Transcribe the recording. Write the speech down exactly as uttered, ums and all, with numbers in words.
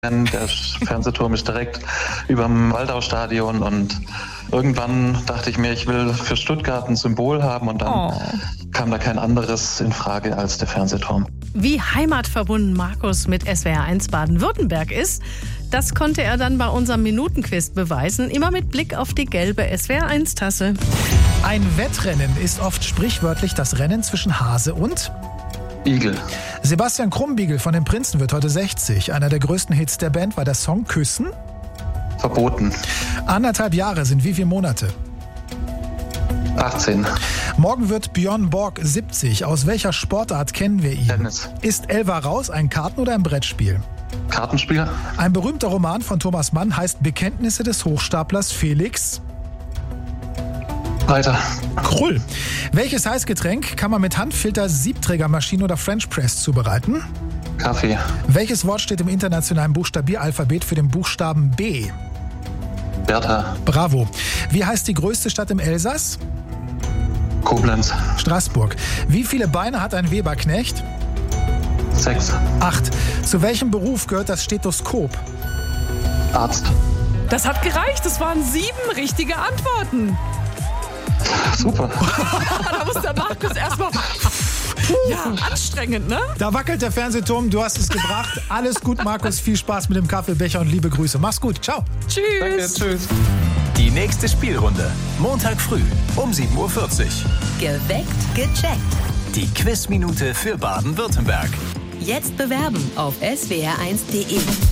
Der Fernsehturm ist direkt über dem Waldau-Stadion und irgendwann dachte ich mir, ich will für Stuttgart ein Symbol haben und dann oh. kam da kein anderes in Frage als der Fernsehturm. Wie heimatverbunden Markus mit S W R eins Baden-Württemberg ist, das konnte er dann bei unserem Minutenquiz beweisen, immer mit Blick auf die gelbe S W R eins Tasse. Ein Wettrennen ist oft sprichwörtlich das Rennen zwischen Hase und Igel. Sebastian Krumbiegel von den Prinzen wird heute sechzig. Einer der größten Hits der Band war der Song Küssen. Verboten. Anderthalb Jahre sind wie viele Monate? achtzehn. Morgen wird Björn Borg siebzig. Aus welcher Sportart kennen wir ihn? Tennis. Ist Elva raus ein Karten- oder ein Brettspiel? Kartenspiel. Ein berühmter Roman von Thomas Mann heißt Bekenntnisse des Hochstaplers Felix Weiter. Krull. Welches Heißgetränk kann man mit Handfilter, Siebträgermaschine oder French Press zubereiten? Kaffee. Welches Wort steht im internationalen Buchstabieralphabet für den Buchstaben B? Bertha. Bravo. Wie heißt die größte Stadt im Elsass? Koblenz. Straßburg. Wie viele Beine hat ein Weberknecht? Sechs. Acht. Zu welchem Beruf gehört das Stethoskop? Arzt. Das hat gereicht. Das waren sieben richtige Antworten. Super. Da muss der Markus erstmal... Ja, anstrengend, ne? Da wackelt der Fernsehturm, du hast es gebracht. Alles gut, Markus, viel Spaß mit dem Kaffeebecher und liebe Grüße. Mach's gut, ciao. Tschüss. Danke, tschüss. Die nächste Spielrunde, Montag früh um sieben Uhr vierzig. Geweckt, gecheckt. Die Quizminute für Baden-Württemberg. Jetzt bewerben auf s w r eins punkt d e.